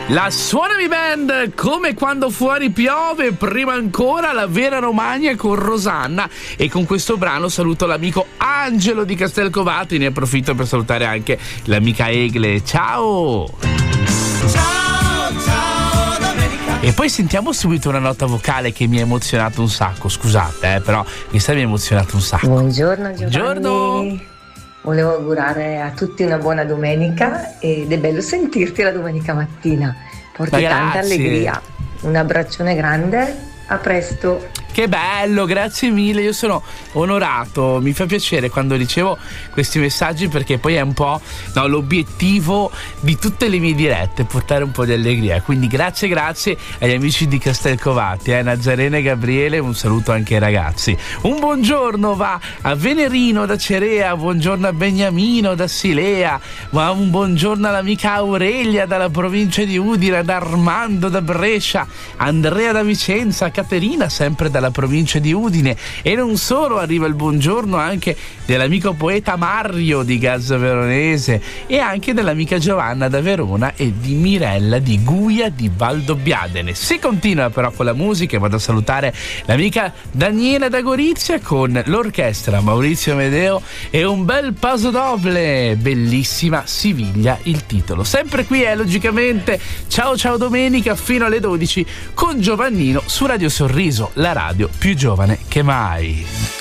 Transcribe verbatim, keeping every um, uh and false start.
La Suonami Band, come quando fuori piove, prima ancora la vera Romagna con Rosanna, e con questo brano saluto l'amico Angelo di Castelcovati, ne approfitto per salutare anche l'amica Egle. Ciao! Ciao, ciao Domenica. E poi sentiamo subito una nota vocale che mi ha emozionato un sacco, scusate eh, però questa mi ha emozionato un sacco. Buongiorno Giovanni. Buongiorno. Volevo augurare a tutti una buona domenica ed è bello sentirti la domenica mattina. Porti tanta allegria. Un abbraccione grande, a presto. Che bello, grazie mille, io sono onorato, mi fa piacere quando ricevo questi messaggi, perché poi è un po' no, l'obiettivo di tutte le mie dirette, portare un po' di allegria, quindi grazie grazie agli amici di Castelcovati, eh, Nazarena e Gabriele, un saluto anche ai ragazzi. Un buongiorno va a Venerino da Cerea, buongiorno a Beniamino da Silea, ma un buongiorno all'amica Aurelia dalla provincia di Udine, ad Armando da Brescia, Andrea da Vicenza, Caterina sempre da la provincia di Udine, e non solo, arriva il buongiorno anche dell'amico poeta Mario di Gazza Veronese e anche dell'amica Giovanna da Verona e di Mirella di Guia di Valdobbiadene. Si continua però con la musica e vado a salutare l'amica Daniela da Gorizia con l'orchestra Maurizio Medeo e un bel paso doble, bellissima Siviglia il titolo. Sempre qui è logicamente Ciao Ciao Domenica fino alle dodici con Giovannino su Radio Sorriso, la radio più giovane che mai.